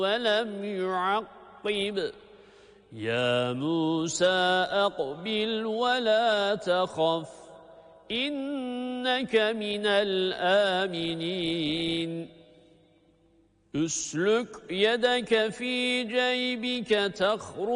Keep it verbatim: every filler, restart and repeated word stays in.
ولم يعقب يا موسى أقبل ولا تخف إنك من الآمنين أسلك يدك في جيبك تخرج